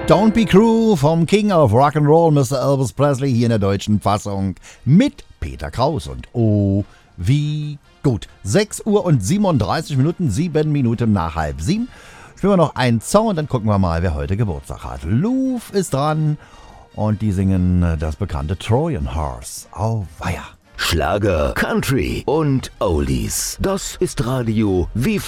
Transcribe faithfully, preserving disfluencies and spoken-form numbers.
Don't Be Cruel vom King of Rock'n'Roll, Mister Elvis Presley, hier in der deutschen Fassung mit Peter Kraus. Und oh, wie gut. sechs Uhr und siebenunddreißig Minuten, sieben Minuten nach halb sieben. Spielen wir noch einen Song und dann gucken wir mal, wer heute Geburtstag hat. Louvre ist dran und die singen das bekannte Trojan Horse. Auweia. Schlager, Country und Oldies. Das ist Radio wie